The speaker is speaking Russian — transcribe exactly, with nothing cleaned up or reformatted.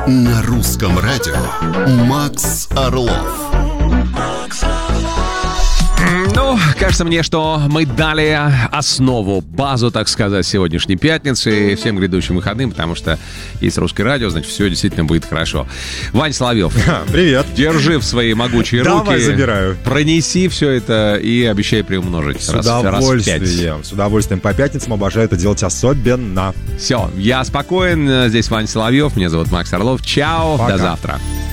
На русском радио Макс Орлов. Ну, кажется мне, что мы дали основу, базу, так сказать, сегодняшней пятницы и всем грядущим выходным, потому что есть русское радио, значит, все действительно будет хорошо. Вань Соловьев. Привет. Держи в свои могучие руки. Давай, забираю. Пронеси все это и обещай приумножить. С раз, удовольствием. Раз с удовольствием по пятницам обожаю это делать особенно. Все, я спокоен. Здесь Вань Соловьев. Меня зовут Макс Орлов. Чао. Пока. До завтра.